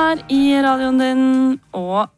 her i radioen din, og...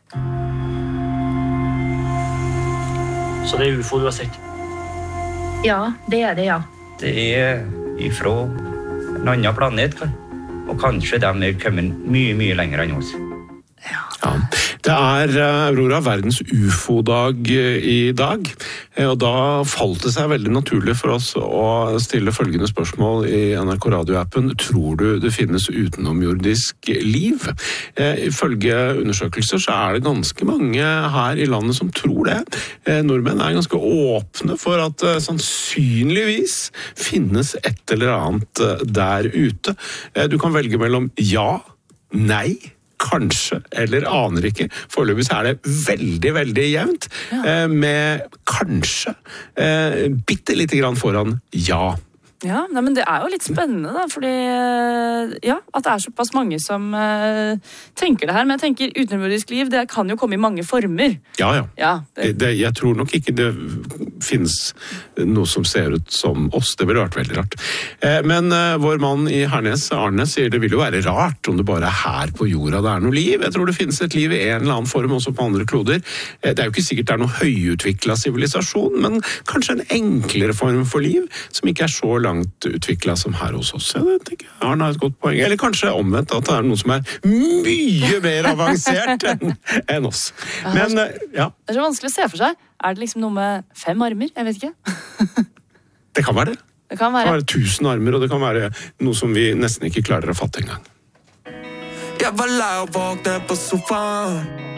Så det UFO du har sett? Ja, det det, ja. Det ifra en annen planet, og kanskje de kommet mye lenger enn oss. Ja, det Aurora, verdens UFO-dag i dag, og da falt det seg veldig naturlig for oss å stille følgende spørsmål i NRK Radio-appen. Tror du det finnes utenomjordisk liv? Ifølge undersøkelser så det ganske mange her i landet som tror det. Nordmenn ganske åpne for at sannsynligvis finnes et eller annet der ute. Du kan velge mellom ja, nei, kanskje, eller aner ikke. Foreløpig så det veldig, veldig jevnt, med kanskje bitte lite grann foran ja. Ja, men det jo litt spennende da, fordi at det såpass mange som tenker det her, men jeg tenker utenomjordisk liv, det kan jo komme i mange former. Ja. Jeg tror nok ikke det finnes noe som ser ut som oss, det ville vært veldig rart. Men vår mann i Hernes, Arne, sier det vil jo være rart om det bare her på jorda det noe liv. Jeg tror det finnes et liv i en eller annen form også på andre kloder. Det jo ikke sikkert det noe høyutviklet sivilisasjon, men kanskje en enklere form for liv, som ikke så langt utviklet som her hos oss. Jeg tenker, Arne har et godt poeng. Eller kanskje omvendt, at det noe som mye mer avansert enn oss. Men, ja. Det så vanskelig å se for seg. Det liksom noe med 5 armer? Jeg vet ikke. Det kan være det. Det kan være 1000 armer, og det kan være noe som vi nesten ikke klarer å fatte engang. Jeg var lei å våkne på sofaen